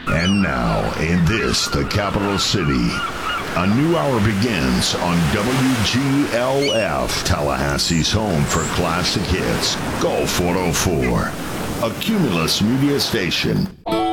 And now, in this, the capital city, a new hour begins on WGLF, Tallahassee's home for classic hits, Gulf 104, a Cumulus media station.